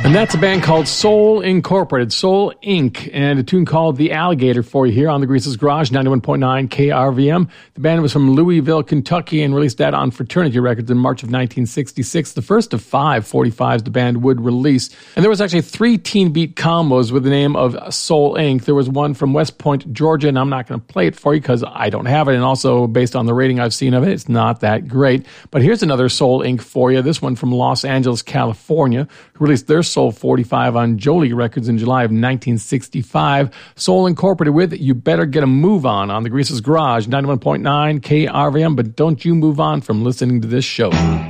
And that's a band called Soul Incorporated, Soul Inc., and a tune called The Alligator for you here on the Grease's Garage, 91.9 KRVM. The band was from Louisville, Kentucky, and released that on Fraternity Records in March of 1966, the first of 5 45s the band would release. And there was actually 3 Teen Beat combos with the name of Soul Inc. There was one from West Point, Georgia, and I'm not going to play it for you because I don't have it, and also based on the rating I've seen of it, it's not that great. But here's another Soul Inc. for you, this one from Los Angeles, California, who released their Soul 45 on Jolie Records in July of 1965. Soul Incorporated with You Better Get a Move On the Grease's Garage, 91.9 KRVM. But don't you move on from listening to this show.